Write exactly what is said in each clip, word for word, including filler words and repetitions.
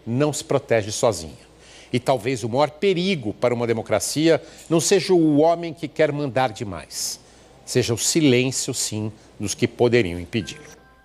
não se protege sozinha. E talvez o maior perigo para uma democracia não seja o homem que quer mandar demais, seja o silêncio, sim, dos que poderiam impedi-lo.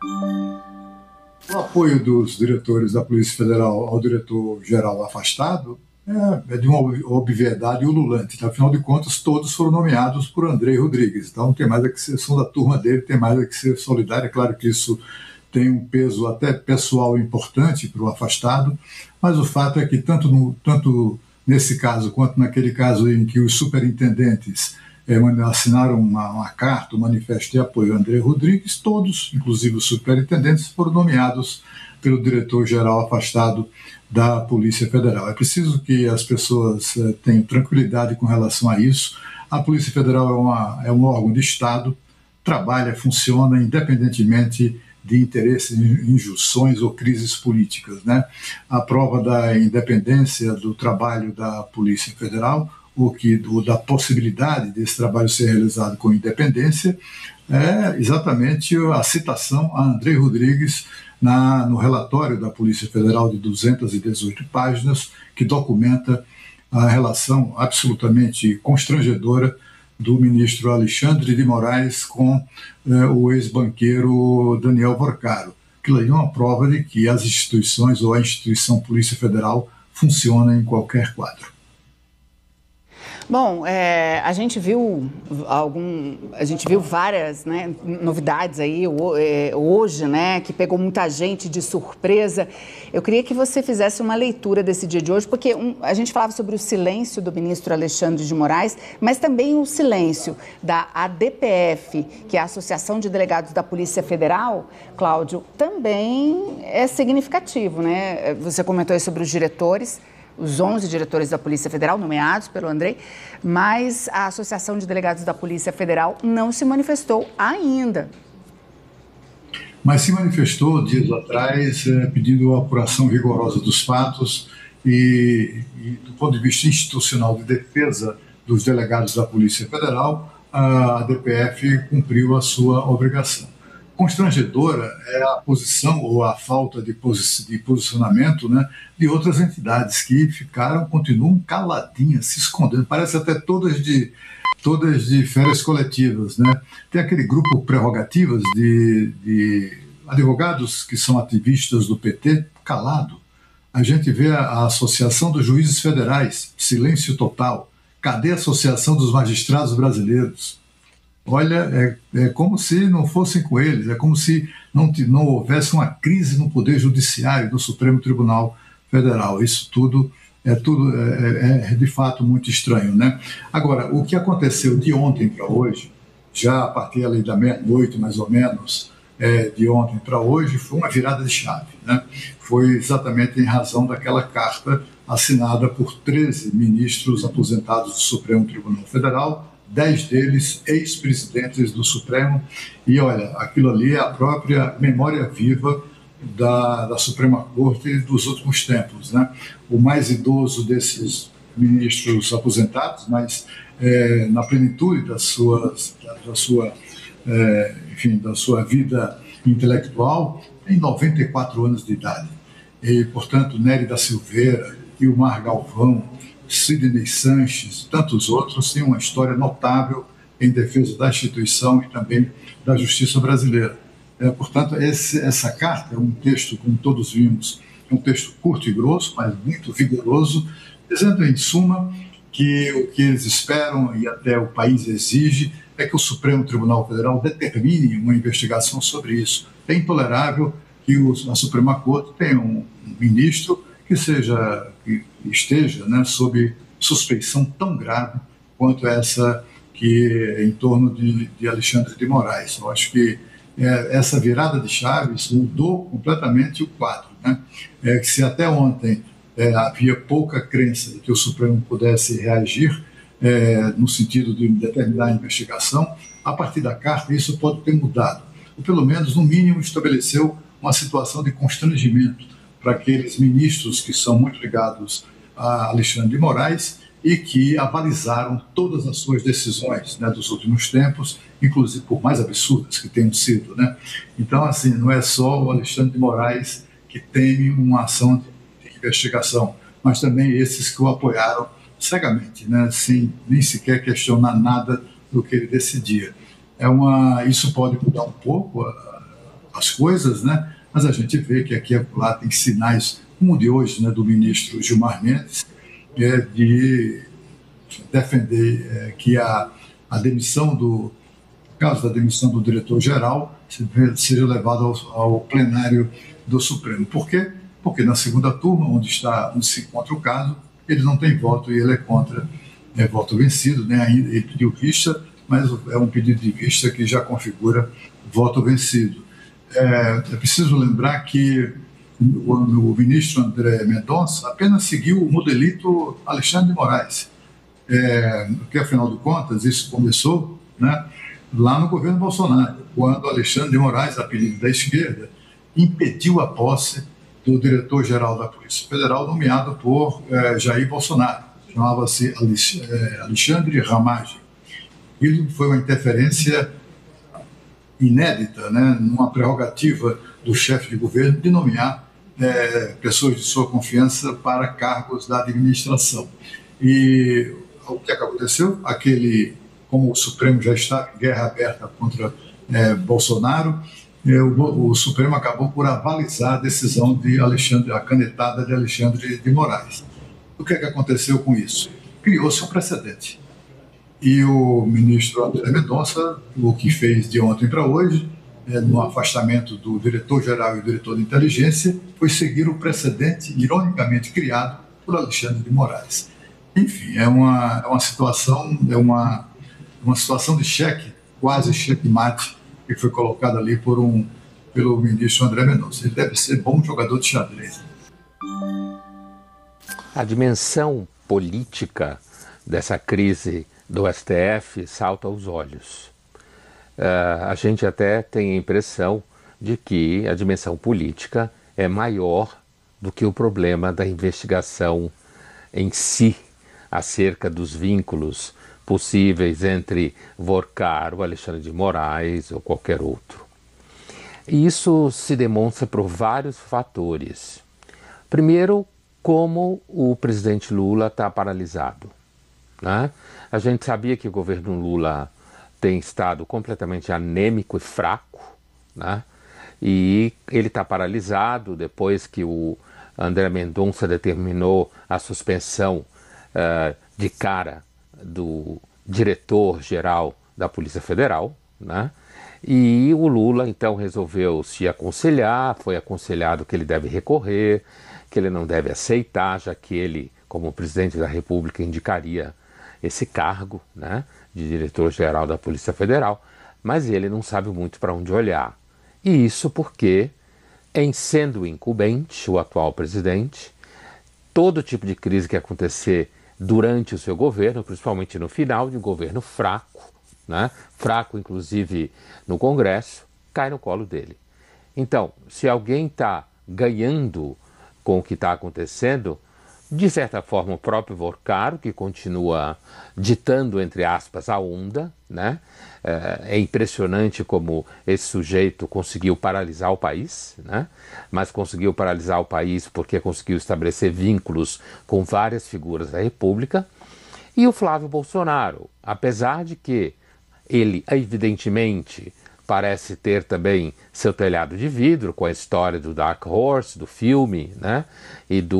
O apoio dos diretores da Polícia Federal ao diretor-geral afastado é de uma obviedade ululante. Afinal de contas, todos foram nomeados por André Rodrigues. Então, não tem mais a que ser, são da turma dele, tem mais a que ser solidário. É claro que isso tem um peso até pessoal importante para o afastado, mas o fato é que tanto, no, tanto nesse caso quanto naquele caso em que os superintendentes é, assinaram uma, uma carta, um manifesto de apoio a André Rodrigues, todos, inclusive os superintendentes, foram nomeados pelo diretor-geral afastado da Polícia Federal. É preciso que as pessoas é, tenham tranquilidade com relação a isso. A Polícia Federal é, uma, é um órgão de Estado, trabalha, funciona independentemente de interesses, injunções ou crises políticas, né? A prova da independência do trabalho da Polícia Federal, ou que do, da possibilidade desse trabalho ser realizado com independência, é exatamente a citação a André Rodrigues na, no relatório da Polícia Federal de duzentas e dezoito páginas, que documenta a relação absolutamente constrangedora do ministro Alexandre de Moraes com eh, o ex-banqueiro Daniel Porcaro. Aquilo aí é uma prova de que as instituições ou a instituição Polícia Federal funciona em qualquer quadro. Bom, é, a gente viu algum, a gente viu várias, né, novidades aí hoje, né, que pegou muita gente de surpresa. Eu queria que você fizesse uma leitura desse dia de hoje, porque um, a gente falava sobre o silêncio do ministro Alexandre de Moraes, mas também o silêncio da A D P F, que é a Associação de Delegados da Polícia Federal, Cláudio, também é significativo, né? Você comentou aí sobre os diretores, os onze diretores da Polícia Federal, nomeados pelo André, mas a Associação de Delegados da Polícia Federal não se manifestou ainda. Mas se manifestou dias atrás, é, pedindo a apuração rigorosa dos fatos e, e, do ponto de vista institucional de defesa dos delegados da Polícia Federal, a D P F cumpriu a sua obrigação. Constrangedora é a posição ou a falta de, posi de posicionamento, né, de outras entidades que ficaram, continuam caladinhas, se escondendo, parece até todas de, todas de férias coletivas, né? Tem aquele grupo Prerrogativas de, de advogados que são ativistas do P T, calado. A gente vê a, a Associação dos Juízes Federais, silêncio total. Cadê a Associação dos Magistrados Brasileiros? Olha, é, é como se não fossem com eles, é como se não, não houvesse uma crise no Poder Judiciário do Supremo Tribunal Federal. Isso tudo é, tudo, é, é de fato muito estranho, né? Agora, o que aconteceu de ontem para hoje, já a partir ali da meia-noite mais ou menos, é, de ontem para hoje, foi uma virada de chave, né? Foi exatamente em razão daquela carta assinada por treze ministros aposentados do Supremo Tribunal Federal, dez deles ex-presidentes do Supremo, e olha, aquilo ali é a própria memória viva da, da Suprema Corte dos últimos tempos, né? O mais idoso desses ministros aposentados, mas é, na plenitude das suas, da, da sua, é, enfim, da sua vida intelectual, tem noventa e quatro anos de idade. E, portanto, Nery da Silveira, Gilmar Galvão, Sidney Sanches, tantos outros, têm uma história notável em defesa da instituição e também da justiça brasileira. É, portanto, esse, essa carta é um texto, como todos vimos, é um texto curto e grosso, mas muito vigoroso, dizendo, em suma, que o que eles esperam e até o país exige é que o Supremo Tribunal Federal determine uma investigação sobre isso. É intolerável que o, a Suprema Corte tenha um, um ministro que seja, que esteja, né, sob suspeição tão grave quanto essa que é em torno de, de Alexandre de Moraes. Eu acho que é, essa virada de chaves mudou completamente o quadro, né? É, que se até ontem é, havia pouca crença de que o Supremo pudesse reagir é, no sentido de determinar a investigação, a partir da carta isso pode ter mudado, ou pelo menos, no mínimo, estabeleceu uma situação de constrangimento para aqueles ministros que são muito ligados a Alexandre de Moraes e que avalizaram todas as suas decisões, né, dos últimos tempos, inclusive por mais absurdas que tenham sido, né? Então, assim, não é só o Alexandre de Moraes que teme uma ação de investigação, mas também esses que o apoiaram cegamente, né, sem nem sequer questionar nada do que ele decidia. É uma, isso pode mudar um pouco a, as coisas, né, mas a gente vê que aqui e lá tem sinais, como o de hoje, né, do ministro Gilmar Mendes, é, de defender é, que a, a demissão do, no caso da demissão do diretor-geral, seja levada ao, ao plenário do Supremo. Por quê? Porque na segunda turma, onde, está, onde se encontra o caso, ele não tem voto e ele é contra, é voto vencido, né? Ele pediu vista, mas é um pedido de vista que já configura voto vencido. É, é preciso lembrar que o, o ministro André Mendonça apenas seguiu o modelito Alexandre de Moraes, é, que afinal de contas isso começou, né, lá no governo Bolsonaro, quando Alexandre de Moraes, a pedido da esquerda, impediu a posse do diretor-geral da Polícia Federal, nomeado por eh, Jair Bolsonaro. Chamava-se Alexandre Ramagem. Isso foi uma interferência inédita, né, numa prerrogativa do chefe de governo de nomear eh, pessoas de sua confiança para cargos da administração. E o que aconteceu? Aquele, como o Supremo já está em guerra aberta contra eh, Bolsonaro, O, o Supremo acabou por avalizar a decisão de Alexandre, a canetada de Alexandre de Moraes. O que é que aconteceu com isso? Criou-se um precedente. E o ministro André Mendonça, o que fez de ontem para hoje, é, no afastamento do diretor-geral e do diretor de inteligência, foi seguir o precedente ironicamente criado por Alexandre de Moraes. Enfim, é uma, é uma situação, é uma, uma situação de cheque, quase checkmate, que foi colocado ali por um, pelo ministro André Mendonça. Ele deve ser bom jogador de xadrez. A dimensão política dessa crise do S T F salta aos olhos. Uh, a gente até tem a impressão de que a dimensão política é maior do que o problema da investigação em si, acerca dos vínculos possíveis entre Vorcar, o Alexandre de Moraes ou qualquer outro. E isso se demonstra por vários fatores. Primeiro, como o presidente Lula está paralisado, né? A gente sabia que o governo Lula tem estado completamente anêmico e fraco, né? E ele está paralisado depois que o André Mendonça determinou a suspensão uh, de cara do diretor-geral da Polícia Federal, né? E o Lula então resolveu se aconselhar, foi aconselhado que ele deve recorrer, que ele não deve aceitar, já que ele, como presidente da República, indicaria esse cargo, né, de diretor-geral da Polícia Federal, mas ele não sabe muito para onde olhar. E isso porque, em sendo incumbente, o atual presidente, todo tipo de crise que acontecer durante o seu governo, principalmente no final de um governo fraco, né? fraco inclusive no Congresso, cai no colo dele. Então, se alguém está ganhando com o que está acontecendo, de certa forma o próprio Vorcar, que continua ditando, entre aspas, a onda, né? É impressionante como esse sujeito conseguiu paralisar o país, né? Mas conseguiu paralisar o país porque conseguiu estabelecer vínculos com várias figuras da República. E o Flávio Bolsonaro, apesar de que ele, evidentemente, parece ter também seu telhado de vidro com a história do Dark Horse, do filme, né? E do,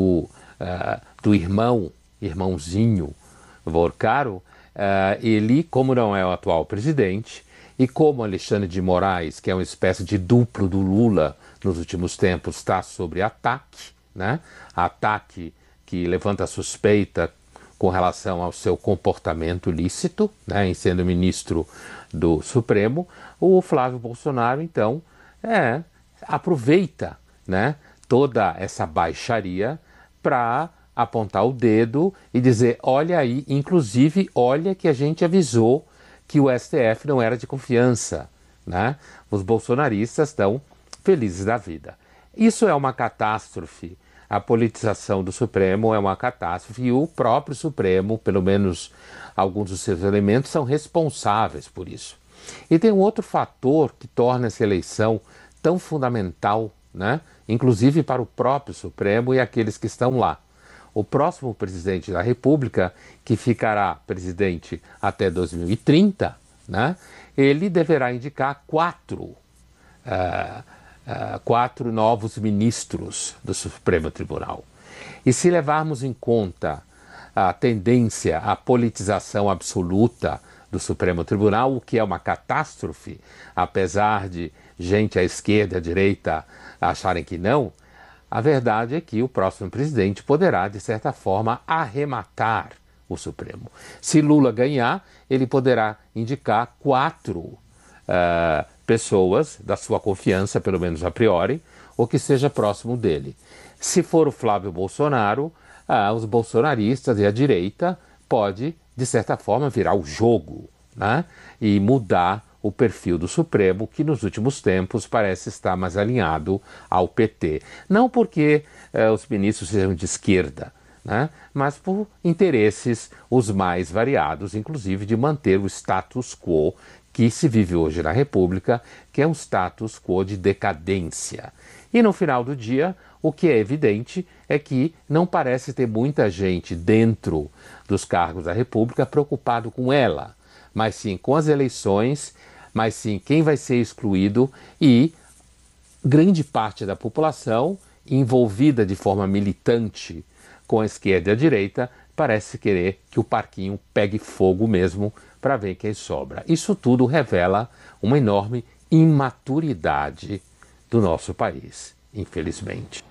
uh, do irmão, irmãozinho Vorcaro, Uh, ele, como não é o atual presidente, e como Alexandre de Moraes, que é uma espécie de duplo do Lula nos últimos tempos, está sob ataque, né? Ataque que levanta suspeita com relação ao seu comportamento lícito, né? Em sendo ministro do Supremo, o Flávio Bolsonaro, então, é, aproveita, né, toda essa baixaria para apontar o dedo e dizer, olha aí, inclusive, olha que a gente avisou que o S T F não era de confiança, né? Os bolsonaristas estão felizes da vida. Isso é uma catástrofe. A politização do Supremo é uma catástrofe e o próprio Supremo, pelo menos alguns dos seus elementos, são responsáveis por isso. E tem um outro fator que torna essa eleição tão fundamental, né? inclusive para o próprio Supremo e aqueles que estão lá. O próximo presidente da República, que ficará presidente até dois mil e trinta, né, ele deverá indicar quatro, uh, uh, quatro novos ministros do Supremo Tribunal. E se levarmos em conta a tendência à politização absoluta do Supremo Tribunal, o que é uma catástrofe, apesar de gente à esquerda e à direita acharem que não, a verdade é que o próximo presidente poderá, de certa forma, arrematar o Supremo. Se Lula ganhar, ele poderá indicar quatro uh, pessoas da sua confiança, pelo menos a priori, ou que seja próximo dele. Se for o Flávio Bolsonaro, uh, os bolsonaristas e a direita pode, de certa forma, virar o jogo, né? E mudar o perfil do Supremo, que nos últimos tempos parece estar mais alinhado ao P T. Não porque eh, os ministros sejam de esquerda, né? Mas por interesses os mais variados, inclusive de manter o status quo que se vive hoje na República, que é um status quo de decadência. E no final do dia, o que é evidente é que não parece ter muita gente dentro dos cargos da República preocupado com ela, mas sim com as eleições, mas sim quem vai ser excluído, e grande parte da população envolvida de forma militante com a esquerda e a direita parece querer que o parquinho pegue fogo mesmo para ver quem sobra. Isso tudo revela uma enorme imaturidade do nosso país, infelizmente.